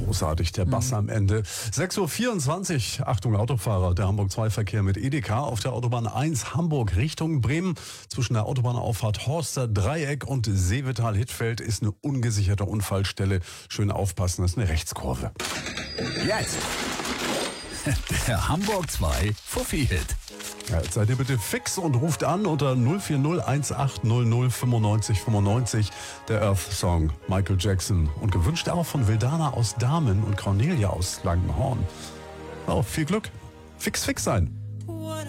großartig, der Bass am Ende. 6:24 Uhr, Achtung Autofahrer, der Hamburg-2-Verkehr mit Edeka auf der Autobahn 1 Hamburg Richtung Bremen. Zwischen der Autobahnauffahrt Horster Dreieck und Seevetal-Hittfeld ist eine ungesicherte Unfallstelle. Schön aufpassen, das ist eine Rechtskurve. Jetzt der Hamburg 2 Fuffi-Hit. Ja, jetzt seid ihr bitte fix und ruft an unter 040 1800 95 95. Der Earth-Song Michael Jackson. Und gewünscht auch von Wildana aus Damen und Cornelia aus Langenhorn. Oh, viel Glück. Fix sein.